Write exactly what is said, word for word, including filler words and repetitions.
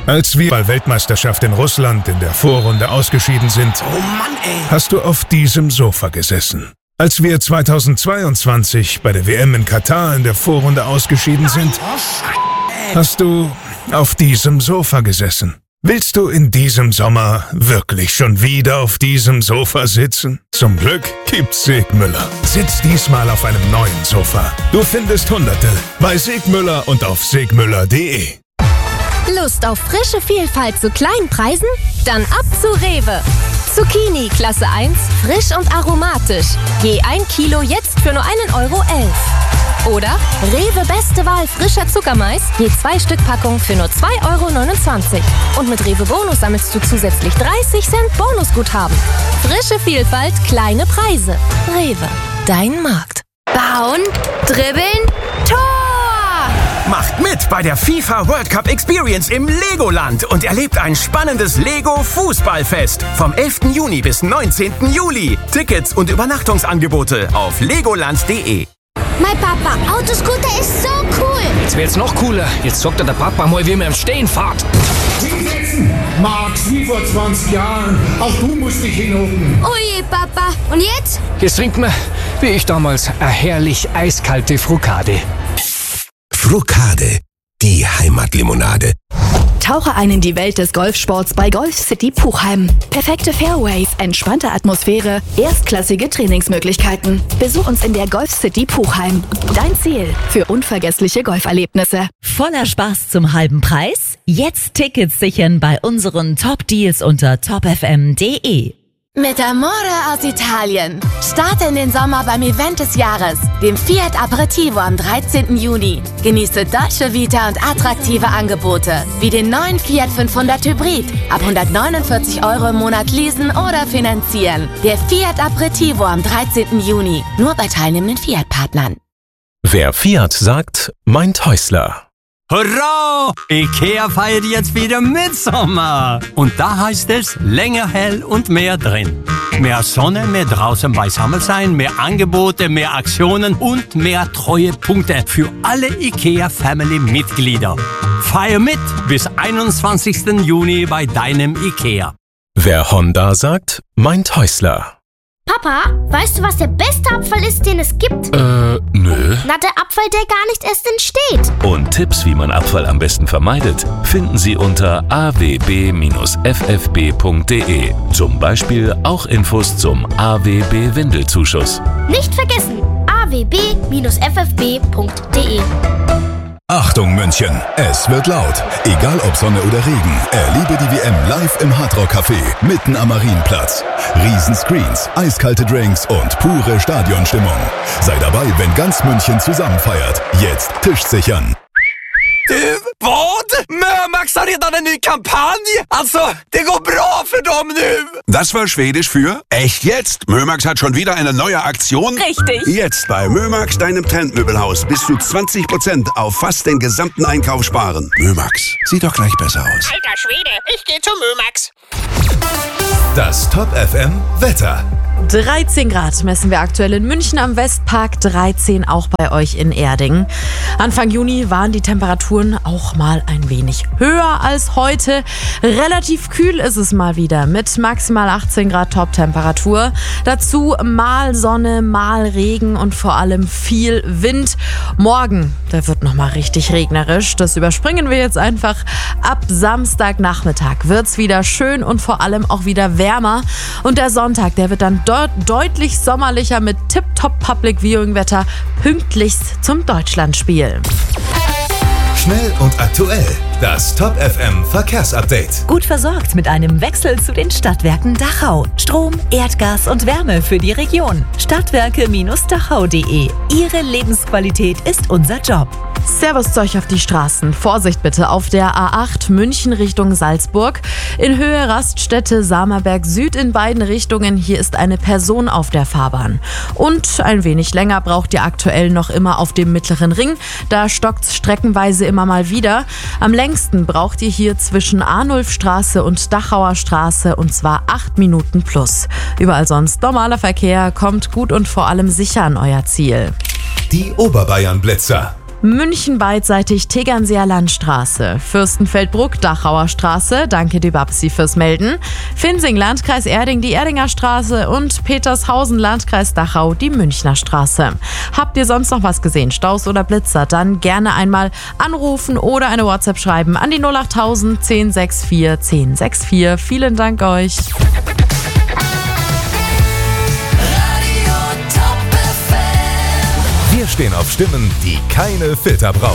Als wir bei Weltmeisterschaft in Russland in der Vorrunde ausgeschieden sind, oh Mann, ey. hast du auf diesem Sofa gesessen. Als wir zweitausendzweiundzwanzig bei der W M in Katar in der Vorrunde ausgeschieden sind, hast du auf diesem Sofa gesessen. Willst du in diesem Sommer wirklich schon wieder auf diesem Sofa sitzen? Zum Glück gibt's Segmüller. Sitz diesmal auf einem neuen Sofa. Du findest Hunderte bei Segmüller und auf segmüller punkt de. Lust auf frische Vielfalt zu kleinen Preisen? Dann ab zu Rewe. Zucchini Klasse eins, frisch und aromatisch. Je ein Kilo jetzt für nur einen Euro elf. Oder Rewe Beste Wahl frischer Zuckermais, je zwei Stück Packung für nur zwei Euro neunundzwanzig. Und mit Rewe Bonus sammelst du zusätzlich dreißig Cent Bonusguthaben. Frische Vielfalt, kleine Preise. Rewe, dein Markt. Bauen, dribbeln, Tor! Macht mit bei der FIFA World Cup Experience im Legoland und erlebt ein spannendes Lego-Fußballfest vom elften Juni bis neunzehnten Juli. Tickets und Übernachtungsangebote auf legoland punkt de. Mein Papa, Autoscooter ist so cool. Jetzt wird's noch cooler. Jetzt zockt der Papa mal, wie man im Stehen fährt. Hinsetzen! Max, wie vor zwanzig Jahren. Auch du musst dich hinhocken. Oh je, Papa. Und jetzt? Jetzt trinkt man, wie ich damals, eine herrlich eiskalte Frukade. Frukade, die Heimatlimonade. Tauche ein in die Welt des Golfsports bei Golf City Puchheim. Perfekte Fairways, entspannte Atmosphäre, erstklassige Trainingsmöglichkeiten. Besuch uns in der Golf City Puchheim. Dein Ziel für unvergessliche Golferlebnisse. Voller Spaß zum halben Preis? Jetzt Tickets sichern bei unseren Top-Deals unter top f m punkt de. Mit Amore aus Italien. Starte in den Sommer beim Event des Jahres, dem Fiat Aperitivo am dreizehnten Juni. Genieße Dolce Vita und attraktive Angebote, wie den neuen Fiat fünfhundert Hybrid. Ab hundertneunundvierzig Euro im Monat leasen oder finanzieren. Der Fiat Aperitivo am dreizehnten Juni. Nur bei teilnehmenden Fiat-Partnern. Wer Fiat sagt, meint Häusler. Hurra! Ikea feiert jetzt wieder Mitsommer. Und da heißt es länger hell und mehr drin. Mehr Sonne, mehr draußen beisammen sein, mehr Angebote, mehr Aktionen und mehr Treuepunkte für alle Ikea-Family-Mitglieder. Feier mit bis einundzwanzigsten Juni bei deinem Ikea. Wer Honda sagt, meint Häusler. Papa, weißt du, was der beste Abfall ist, den es gibt? Äh, nö. Na, der Abfall, der gar nicht erst entsteht. Und Tipps, wie man Abfall am besten vermeidet, finden Sie unter a w b Bindestrich f f b punkt de. Zum Beispiel auch Infos zum A W B-Windelzuschuss. Nicht vergessen, a w b Bindestrich f f b punkt de. Achtung München, es wird laut. Egal ob Sonne oder Regen, erlebe die W M live im Hard Rock Café mitten am Marienplatz. Riesenscreens, eiskalte Drinks und pure Stadionstimmung. Sei dabei, wenn ganz München zusammen feiert. Jetzt Tisch sichern. Du, vad? Mömax har redan en ny kampanj! Alltså, det går bra för dem nu! Das war Schwedisch für echt jetzt. Mömax hat schon wieder eine neue Aktion. Richtig. Jetzt bei Mömax, deinem Trendmöbelhaus, bis zu zwanzig Prozent auf fast den gesamten Einkauf sparen. Mömax, sieht doch gleich besser aus. Alter Schwede, ich geh zu Mömax. Das Top F M Wetter. dreizehn Grad messen wir aktuell in München am Westpark, dreizehn auch bei euch in Erding. Anfang Juni waren die Temperaturen auch mal ein wenig höher als heute. Relativ kühl ist es mal wieder mit maximal achtzehn Grad Top-Temperatur. Dazu mal Sonne, mal Regen und vor allem viel Wind. Morgen, der wird nochmal richtig regnerisch. Das überspringen wir jetzt einfach. Ab Samstagnachmittag wird es wieder schön und vor allem auch wieder wärmer. Und der Sonntag, der wird dann dort deutlich sommerlicher mit Tip-Top Public Viewing Wetter pünktlichst zum Deutschlandspiel. Schnell und aktuell. Das Top F M Verkehrsupdate. Gut versorgt mit einem Wechsel zu den Stadtwerken Dachau. Strom, Erdgas und Wärme für die Region. Stadtwerke Dachau punkt de. Ihre Lebensqualität ist unser Job. Servus zu euch auf die Straßen. Vorsicht bitte auf der A acht München Richtung Salzburg. In Höhe Raststätte Samerberg Süd in beiden Richtungen. Hier ist eine Person auf der Fahrbahn. Und ein wenig länger braucht ihr aktuell noch immer auf dem Mittleren Ring. Da stockt's streckenweise immer mal wieder. Am längsten braucht ihr hier zwischen Arnulfstraße und Dachauer Straße und zwar acht Minuten plus. Überall sonst normaler Verkehr, kommt gut und vor allem sicher an euer Ziel. Die Oberbayern Blitzer. München beidseitig Tegernseer Landstraße, Fürstenfeldbruck Dachauer Straße, danke die Babsi fürs Melden, Finsing Landkreis Erding die Erdinger Straße und Petershausen Landkreis Dachau die Münchner Straße. Habt ihr sonst noch was gesehen, Staus oder Blitzer, dann gerne einmal anrufen oder eine WhatsApp schreiben an die null acht tausend zehn sechs vier zehn sechs vier. Vielen Dank euch. Wir stehen auf Stimmen, die keine Filter brauchen.